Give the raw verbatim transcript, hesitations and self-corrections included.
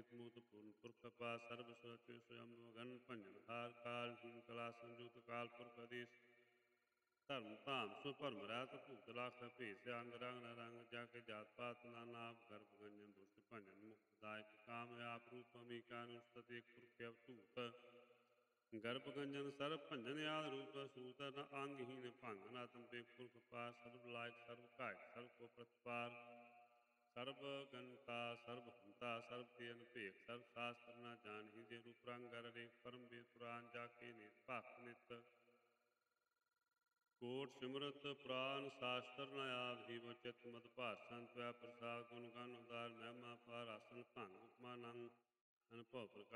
ਪ੍ਰੀਤ ਮੂਤ ਪੂਰਨ ਪੁਰਖ ਪਾ ਸਰਬ ਸੁਰਚਿ ਸਯੰ ਗਨ ਭੰਜਨ ਹਾਰ ਕਾਲ ਹੀਨ ਕਲਾ ਸੰਜੂਤ ਕਾਲ ਪੁਰਖ ਅਦੀਸ ਧਰਮ ਧਾਮ ਸੋ ਭਰਮ ਰਹਿਤ ਭੂਤ ਲੱਖ ਭੇਸ ਅੰਗ ਰੰਗ ਰੰਗ ਜਾ ਕੇ ਜਾਤ ਪਾਤ ਨਾਨਾ ਆਪ ਗਰਭ ਗੰਜਨ ਦੁਸ਼ਟ ਭੰਜਨ ਮੁਕਤ ਦਾਇਕ ਕਾਮ ਆਪ ਰੂਪ ਅਮੀਕਾ ਅਨੁਸਤਤ ਏਕ ਪੁਰਖ ਅਵਧੂਤ ਗਰਭ ਗੰਜਨ ਸਰਬ ਭੰਜਨ ਆਦ ਰੂਪ ਸੂਤ ਨ ਅੰਗਹੀਨ ਭੰਗ ਨ ਆਤਮ ਬੇਕ ਪੁਰਖ ਪਾਰ ਸਰਬ ਲਾਇਕ ਸਰਬ ਕਾਇਕ ਸਰਬ ਕੋ ਪ੍ਰਤਪਾਰ ਸਰਬ ਗਨਤਾ ਸਰਬ ਹੰਤਾ ਸਰਬ ਤੇਨ ਭੇਖ ਸਰਬ ਸ਼ਾਸਤਰ ਨ ਜਾਣਹੀ ਜੇ ਰੂਪ ਰੰਗ ਗਰ ਰੇਖ ਪਰਮ ਵੇਦ ਪੁਰਾਨ ਜਾ ਕੇ ਨਿਤ ਭਗਤ ਨਿਤ ਕੋਟ ਸਿਮਰਤ ਪ੍ਰਾਨ ਸ਼ਾਸਤਰ ਨ ਆਵਹੀ ਵਚਿਤ ਮਦ ਭਾਸ਼ਣ ਪਿਆ ਪ੍ਰਸਾਦ ਗੁਣ ਗਨ ਉਦਾਰ ਮਹਿਮਾ ਪਾਰ ਆਸਨ ਭੰਗ ਉਪਮਾ ਨੰਗ ਅਨੁਭਵ ਪ੍ਰਕਾਸ਼